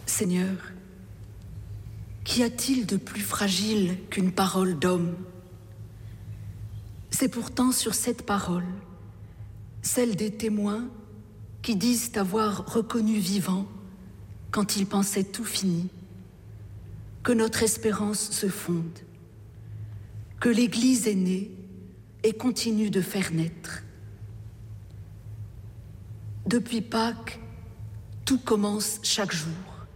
Seigneur, qu'y a-t-il de plus fragile qu'une parole d'homme ? C'est pourtant sur cette parole, celle des témoins qui disent avoir reconnu vivant quand ils pensaient tout fini, que notre espérance se fonde, que l'Église est née et continue de faire naître. Depuis Pâques, tout commence chaque jour.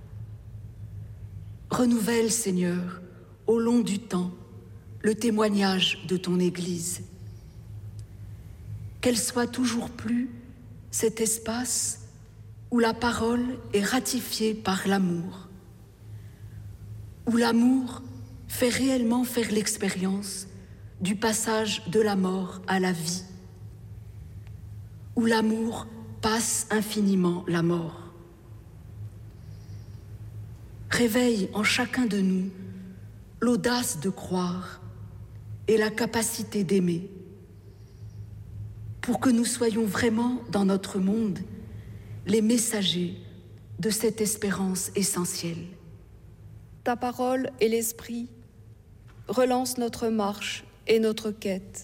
Renouvelle, Seigneur, au long du temps, le témoignage de ton Église. Qu'elle soit toujours plus cet espace où la parole est ratifiée par l'amour, où l'amour fait réellement faire l'expérience du passage de la mort à la vie, où l'amour passe infiniment la mort. Réveille en chacun de nous l'audace de croire et la capacité d'aimer, pour que nous soyons vraiment dans notre monde les messagers de cette espérance essentielle. Ta parole et l'Esprit relancent notre marche et notre quête.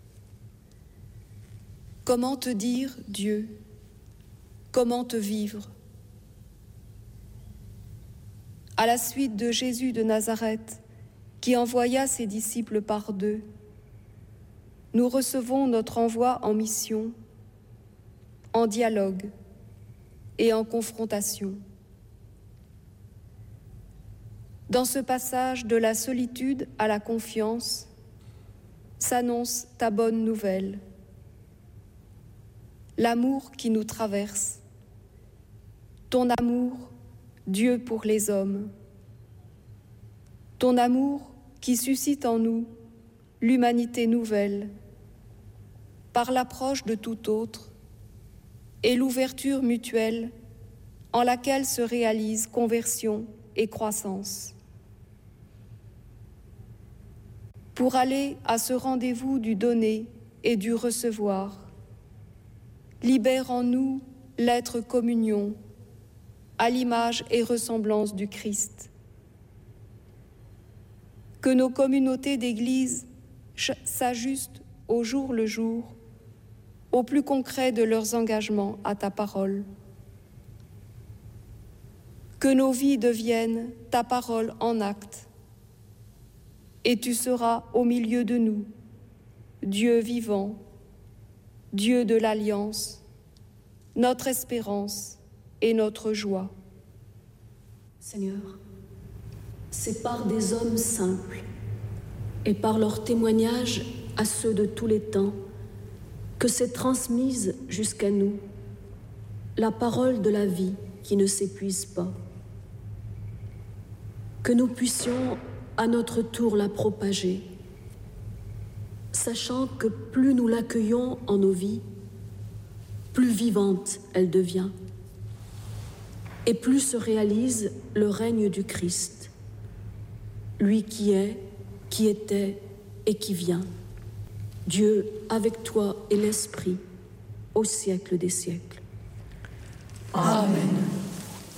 Comment te dire, Dieu ? Comment te vivre ? À la suite de Jésus de Nazareth, qui envoya ses disciples par deux, nous recevons notre envoi en mission, en dialogue et en confrontation. Dans ce passage de la solitude à la confiance, s'annonce ta bonne nouvelle. L'amour qui nous traverse, ton amour, Dieu pour les hommes, ton amour qui suscite en nous l'humanité nouvelle, par l'approche de tout autre et l'ouverture mutuelle en laquelle se réalise conversion et croissance. Pour aller à ce rendez-vous du donner et du recevoir, libère en nous l'être communion à l'image et ressemblance du Christ. Que nos communautés d'Église s'ajustent au jour le jour, au plus concret de leurs engagements à ta parole. Que nos vies deviennent ta parole en acte, et tu seras au milieu de nous, Dieu vivant, Dieu de l'Alliance, notre espérance et notre joie. Seigneur, c'est par des hommes simples et par leur témoignage à ceux de tous les temps que s'est transmise jusqu'à nous la parole de la vie qui ne s'épuise pas. Que nous puissions à notre tour la propager, sachant que plus nous l'accueillons en nos vies, plus vivante elle devient, et plus se réalise le règne du Christ, lui qui est, qui était et qui vient. Dieu avec toi et l'Esprit, au siècle des siècles. Amen.